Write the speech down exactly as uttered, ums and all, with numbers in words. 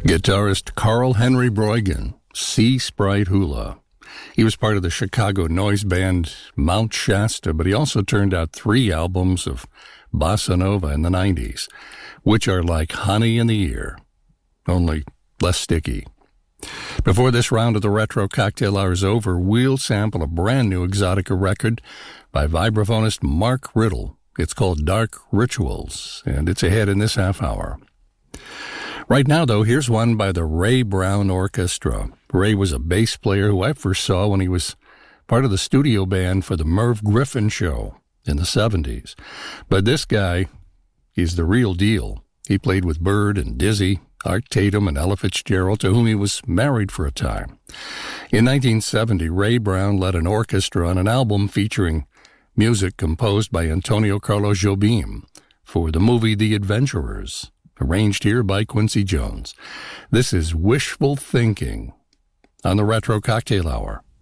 Guitarist Carl Henry Broygan, Sea Sprite Hula. He was part of the Chicago noise band Mount Shasta, but he also turned out three albums of bossa nova in the nineties, which are like honey in the ear, only less sticky. Before this round of the Retro Cocktail Hour is over, we'll sample a brand new Exotica record by vibraphonist Mark Riddle. It's called Dark Rituals, and it's ahead in this half hour. Right now, though, here's one by the Ray Brown Orchestra. Ray was a bass player who I first saw when he was part of the studio band for the Merv Griffin Show in the seventies. But this guy, he's the real deal. He played with Bird and Dizzy, Art Tatum, and Ella Fitzgerald, to whom he was married for a time. In nineteen seventy, Ray Brown led an orchestra on an album featuring music composed by Antonio Carlos Jobim for the movie The Adventurers, arranged here by Quincy Jones. This is Wishful Thinking on the Retro Cocktail Hour.